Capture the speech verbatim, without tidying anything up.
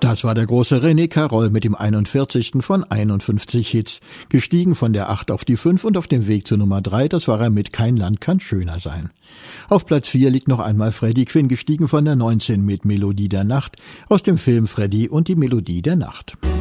Das war der große René Carroll mit dem einundvierzigsten von einundfünfzig Hits. Gestiegen von der acht auf die fünf und auf dem Weg zur Nummer drei, das war er mit Kein Land kann schöner sein. Auf Platz vier liegt noch einmal Freddie Quinn, gestiegen von der neunzehn mit Melodie der Nacht aus dem Film Freddie und die Melodie der Nacht.